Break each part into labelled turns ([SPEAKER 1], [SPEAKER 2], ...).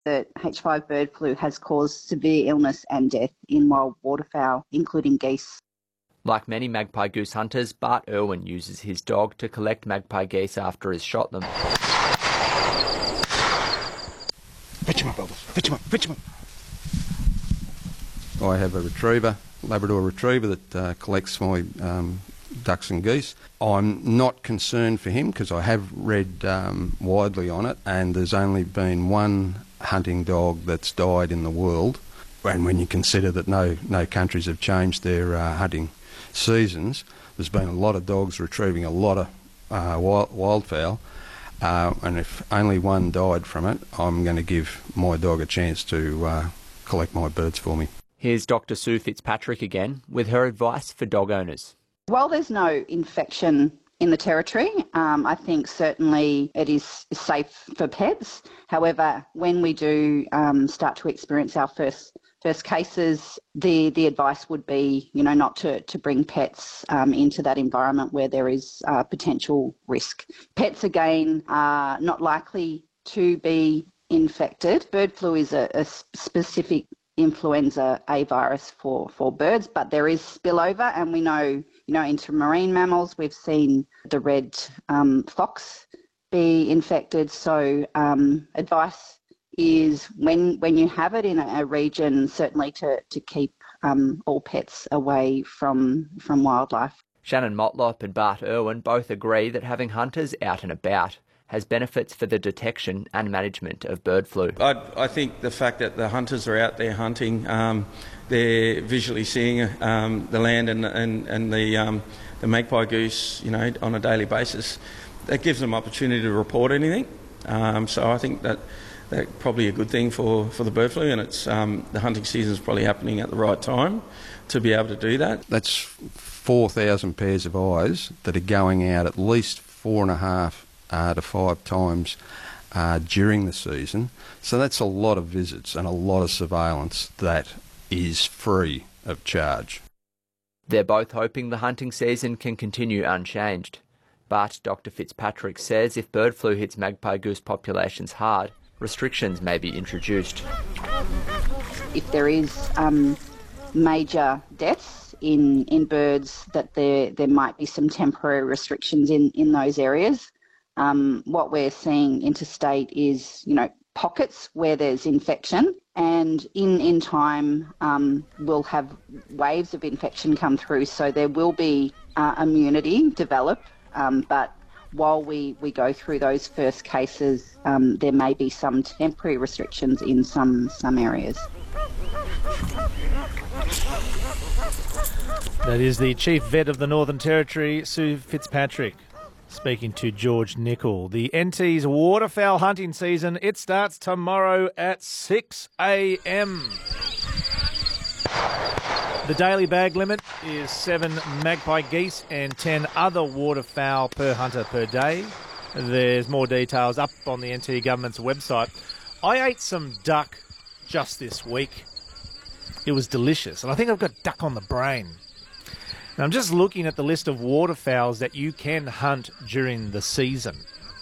[SPEAKER 1] that H5 bird flu has caused severe illness and death in wild waterfowl, including geese.
[SPEAKER 2] Like many magpie goose hunters, Bart Irwin uses his dog to collect magpie geese after he's shot them.
[SPEAKER 3] Fetch him up, Elvis. Fetch him up. Fetch him up.
[SPEAKER 4] I have a retriever, Labrador retriever, that collects my ducks and geese. I'm not concerned for him because I have read widely on it, and there's only been one hunting dog that's died in the world. And when you consider that no countries have changed their hunting seasons, there's been a lot of dogs retrieving a lot of wildfowl. And if only one died from it, I'm going to give my dog a chance to collect my birds for me.
[SPEAKER 2] Here's Dr. Sue Fitzpatrick again with her advice for dog owners.
[SPEAKER 1] While there's no infection in the territory, I think certainly it is safe for pets. However, when we do start to experience our first cases, the advice would be, not to bring pets into that environment where there is potential risk. Pets, again, are not likely to be infected. Bird flu is a specific influenza A virus for birds, but there is spillover, and we know, into marine mammals. We've seen the red fox be infected. So advice is when you have it in a region, certainly to keep all pets away from wildlife.
[SPEAKER 2] Shannon Motlop and Bart Irwin both agree that having hunters out and about has benefits for the detection and management of bird flu.
[SPEAKER 5] I think the fact that the hunters are out there hunting, they're visually seeing the land and the magpie goose, on a daily basis. That gives them opportunity to report anything. So I think that's probably a good thing for the bird flu, and it's the hunting season is probably happening at the right time to be able to do that.
[SPEAKER 4] That's 4,000 pairs of eyes that are going out at least 4.5 to 5 times during the season. So that's a lot of visits and a lot of surveillance that is free of charge.
[SPEAKER 2] They're both hoping the hunting season can continue unchanged. But Dr. Fitzpatrick says if bird flu hits magpie goose populations hard, restrictions may be introduced.
[SPEAKER 1] If there is major deaths in birds, that there might be some temporary restrictions in those areas. What we're seeing interstate is, pockets where there's infection, and in time we'll have waves of infection come through, so there will be immunity develop, but while we go through those first cases, there may be some temporary restrictions in some areas.
[SPEAKER 6] That is the Chief Vet of the Northern Territory, Sue Fitzpatrick, speaking to George Nicol. The NT's waterfowl hunting season, it starts tomorrow at 6 a.m. The daily bag limit is 7 magpie geese and 10 other waterfowl per hunter per day. There's more details up on the NT government's website. I ate some duck just this week. It was delicious, and I think I've got duck on the brain. And I'm just looking at the list of waterfowls that you can hunt during the season.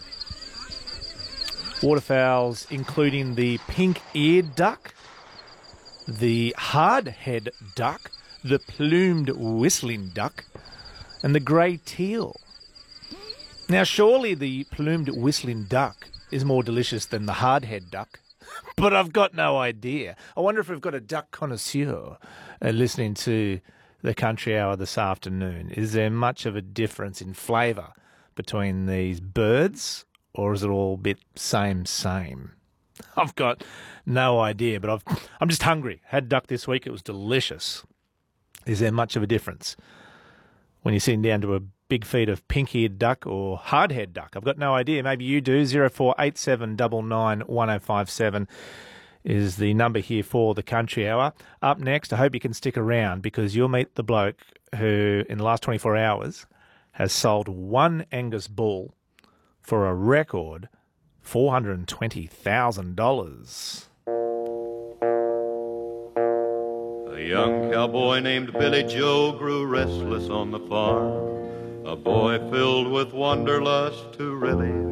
[SPEAKER 6] Waterfowls including the pink-eared duck, the hardhead duck, the plumed whistling duck, and the grey teal. Now, surely the plumed whistling duck is more delicious than the hardhead duck, but I've got no idea. I wonder if we've got a duck connoisseur listening to the Country Hour this afternoon. Is there much of a difference in flavour between these birds, or is it all a bit same? I've got no idea, but I'm just hungry. Had duck this week. It was delicious. Is there much of a difference when you're sitting down to a big feed of pink-eared duck or hardhead duck? I've got no idea. Maybe you do. 0487 99 1057 is the number here for the Country Hour. Up next, I hope you can stick around because you'll meet the bloke who, in the last 24 hours, has sold one Angus bull for a record $420,000.
[SPEAKER 7] A young cowboy named Billy Joe grew restless on the farm, a boy filled with wanderlust who really